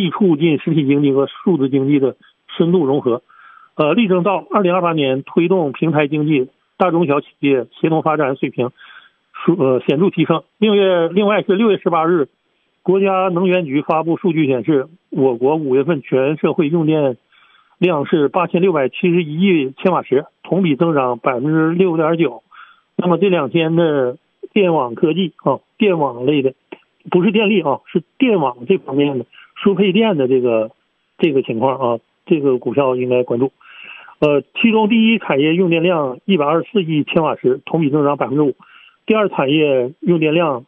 力促进实体经济和数字经济的深度融合，力争到2028年推动平台经济大中小企业协同发展水平显著提升。另外是6月18日，国家能源局发布数据显示，我国5月份全社会用电量是8671亿千瓦时，同比增长6.9%。那么这2天的电网科技电网类的，不是电力是电网这方面的输配电的这个情况这个股票应该关注。其中第一产业用电量124亿千瓦时，同比增长5%；第二产业用电量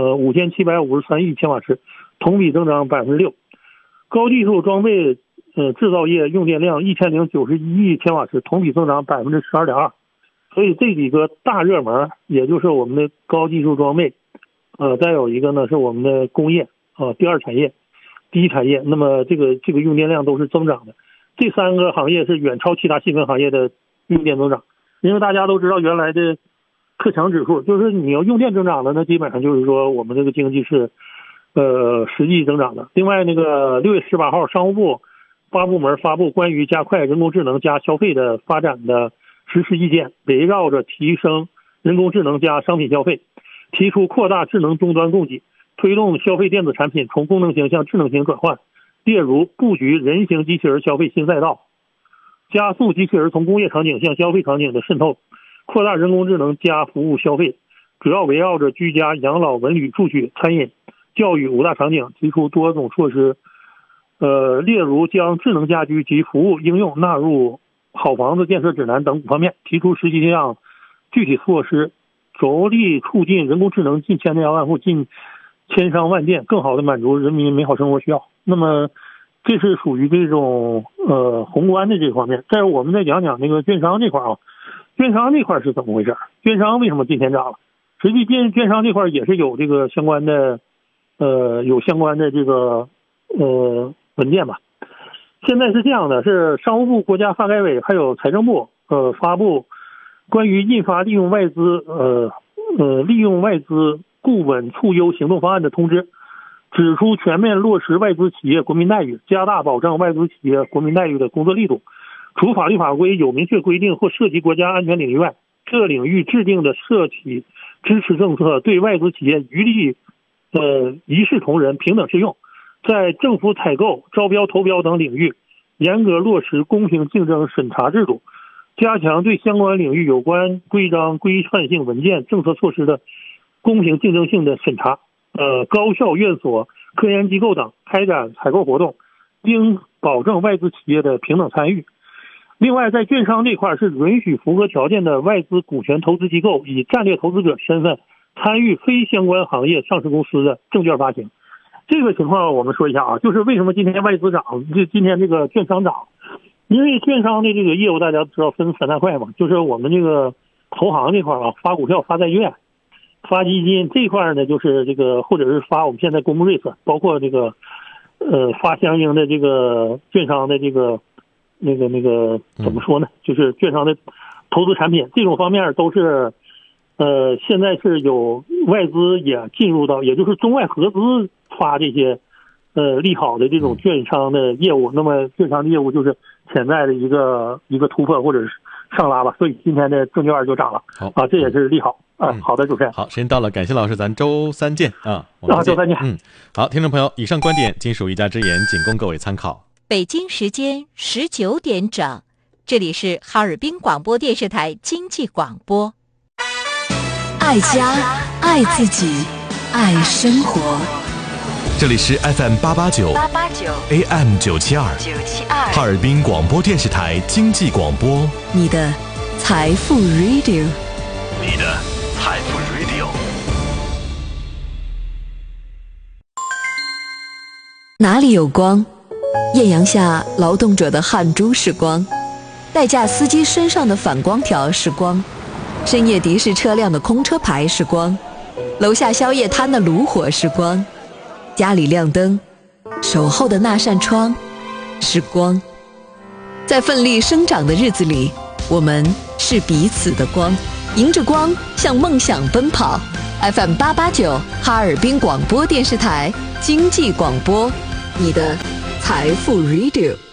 5753亿千瓦时，同比增长6%。高技术装备制造业用电量1091亿千瓦时，同比增长12.2%。所以这几个大热门，也就是我们的高技术装备，再有一个呢是我们的工业第二产业、第一产业，那么这个用电量都是增长的。这3个行业是远超其他细分行业的用电增长，因为大家都知道原来的克强指数，就是你要用电增长的，那基本上就是说我们这个经济是实际增长的。另外那个6月18号，商务部8部门发布关于加快人工智能加消费的发展的实施意见，围绕着提升人工智能加商品消费，提出扩大智能终端供给，推动消费电子产品从功能型向智能型转换，例如布局人形机器人消费新赛道，加速机器人从工业场景向消费场景的渗透，扩大人工智能加服务消费，主要围绕着居家、养老、文旅、住居、餐饮、教育5大场景提出多种措施，例如将智能家居及服务应用纳入好房子建设指南等5方面，提出实际上具体措施，着力促进人工智能近1000万户、近千商万店，更好的满足人民美好生活需要。那么这是属于这种宏观的这方面。再我们再讲讲那个券商这块券商这块是怎么回事？券商为什么今天涨了？实际券商这块也是有这个相关的这个文件吧。现在是这样的，是商务部、国家发改委还有财政部发布关于印发利用外资固稳促优行动方案的通知，指出全面落实外资企业国民待遇，加大保障外资企业国民待遇的工作力度。除法律法规有明确规定或涉及国家安全领域外，各领域制定的涉企支持政策对外资企业一视同仁、平等适用。在政府采购、招标、投标等领域，严格落实公平竞争审查制度，加强对相关领域有关规章、规范性文件、政策措施的公平竞争性的审查。高校、院所、科研机构等开展采购活动，应保证外资企业的平等参与。另外，在券商这块是允许符合条件的外资股权投资机构以战略投资者身份参与非相关行业上市公司的证券发行。这个情况我们说一下就是为什么今天外资涨，今天这个券商涨。因为券商的这个业务大家知道分3大块嘛，就是我们这个投行这块发股票、发债券、发基金这块呢，就是这个或者是发我们现在公募瑞策，包括这个发相应的这个券商的这个那个怎么说呢，就是券商的投资产品，这种方面都是现在是有外资也进入到，也就是中外合资发这些利好的这种券商的业务。那么券商的业务就是潜在的一个突破或者是上拉吧，所以今天的证券就涨了。好这也是利好。好的，主持人。 好，时间到了，感谢老师，咱周三见啊！ 周三见。 好，听众朋友，以上观点仅属一家之言，仅供各位参考。 北京时间19点整，这里是哈尔滨广播电视台经济广播。 爱家，爱自己，爱生活。 这里是 FM 889 AM 972哈尔滨广播电视台经济广播， 你的财富 Radio。 你的财富 Radio。 哪里有光？艳阳下劳动者的汗珠是光，代驾司机身上的反光条是光，深夜的士车辆的空车牌是光，楼下宵夜摊的炉火是光，家里亮灯，守候的那扇窗是光。在奋力生长的日子里，我们是彼此的光，迎着光向梦想奔跑。 FM 889哈尔滨广播电视台经济广播，你的财富 Radio。